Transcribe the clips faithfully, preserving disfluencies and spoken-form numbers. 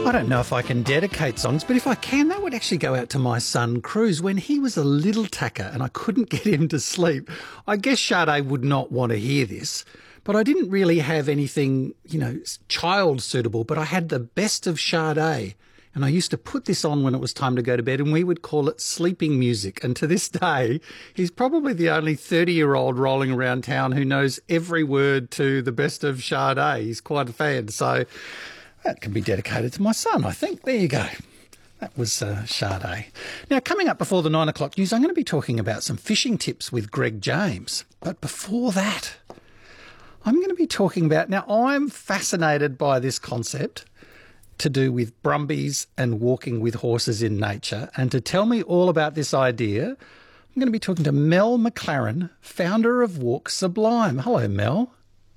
I don't know if I can dedicate songs, but if I can, that would actually go out to my son, Cruz. When he was a little tacker and I couldn't get him to sleep, I guess Sade would not want to hear this, but I didn't really have anything, you know, child suitable, but I had the best of Sade. And I used to put this on when it was time to go to bed, and we would call it sleeping music. And to this day, he's probably the only thirty-year-old rolling around town who knows every word to the best of Sade. He's quite a fan. So that can be dedicated to my son, I think. There you go. That was uh, Sade. Now, coming up before the nine o'clock news, I'm going to be talking about some fishing tips with Greg James. But before that, I'm going to be talking about... Now, I'm fascinated by this concept to do with brumbies and walking with horses in nature. And to tell me all about this idea, I'm going to be talking to Mel McLaren, founder of Walk Sublime. Hello, Mel.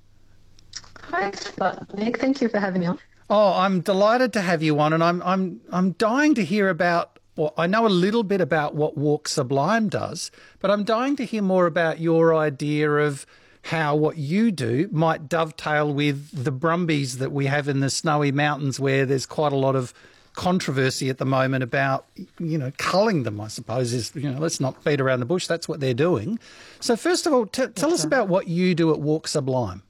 Hi, Nick. Thank you for having me on. Oh, I'm delighted to have you on, and I'm I'm I'm dying to hear about. Well, I know a little bit about what Walk Sublime does, but I'm dying to hear more about your idea of how what you do might dovetail with the brumbies that we have in the snowy mountains, where there's quite a lot of controversy at the moment about, you know, culling them, I suppose, is, you know, let's not beat around the bush. That's what they're doing. So first of all, t- tell us about what you do at Walk Sublime.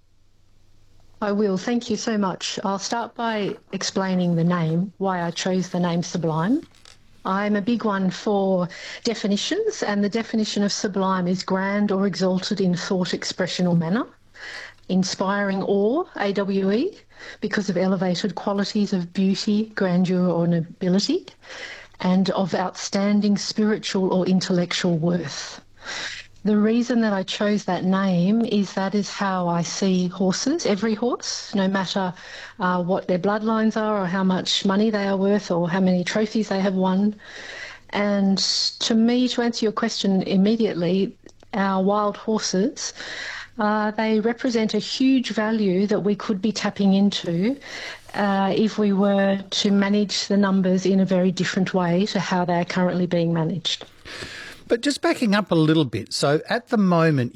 I will. Thank you so much. I'll start by explaining the name, why I chose the name Sublime. I'm a big one for definitions, and the definition of sublime is grand or exalted in thought, expression or manner, inspiring awe, A W E, because of elevated qualities of beauty, grandeur or nobility, and of outstanding spiritual or intellectual worth. The reason that I chose that name is that is how I see horses, every horse, no matter uh, what their bloodlines are or how much money they are worth or how many trophies they have won. And to me, to answer your question immediately, our wild horses, uh, they represent a huge value that we could be tapping into uh, if we were to manage the numbers in a very different way to how they are currently being managed. But just backing up a little bit, so at the moment